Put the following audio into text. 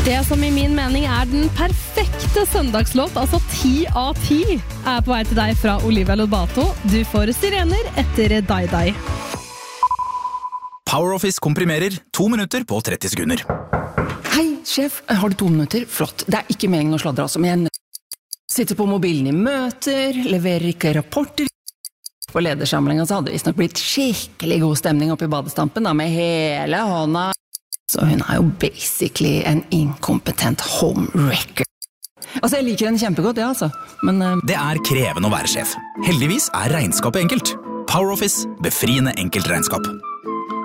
Det som I min mening den perfekte søndagslåt, altså 10 av 10, på vei til deg fra Olivia Lobato. Du får sirener etter Dai. PowerOffice komprimerer 2 minutter på 30 sekunder. Hei, sjef. Har du 2 minutter? Flott. Det ikke meningen å sladre, altså, men jeg sitter på mobilen I møter, leverer ikke rapporter. På ledersamlingen så hadde det visst nok blitt skikkelig god stemning oppe I badestampen, da, med hele hånda. Så hun jo basically en inkompetent homewrecker. Altså, jeg liker henne kjempegodt, ja, altså. Men Det krevende å være sjef. Heldigvis regnskapet enkelt. PowerOffice, befriende enkelt regnskap.